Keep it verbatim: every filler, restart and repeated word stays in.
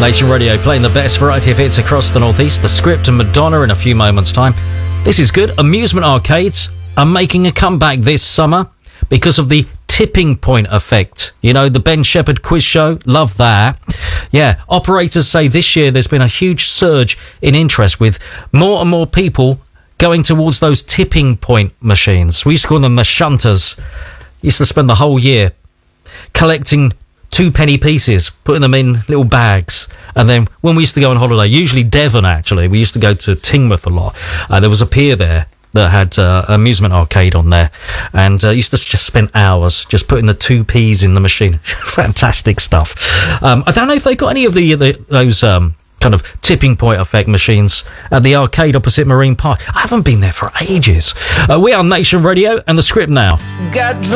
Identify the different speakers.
Speaker 1: Nation Radio playing the best variety of hits across the Northeast. The Script and Madonna in a few moments' time. This is good. Amusement arcades are making a comeback this summer because of the tipping point effect. You know, the Ben Shepherd quiz show. Love that. Yeah, operators say this year there's been a huge surge in interest with more and more people going towards those tipping point machines. We used to call them the shunters. Used to spend the whole year collecting two penny pieces, putting them in little bags. And then when we used to go on holiday, usually Devon actually, we used to go to Tingmouth a lot. Uh, there was a pier there that had uh, an amusement arcade on there. And uh, used to just spend hours just putting the two p's in the machine. Fantastic stuff. Um, I don't know if they got any of the, the those um, kind of tipping point effect machines at the arcade opposite Marine Park. I haven't been there for ages. Uh, we are Nation Radio and the Script now. Got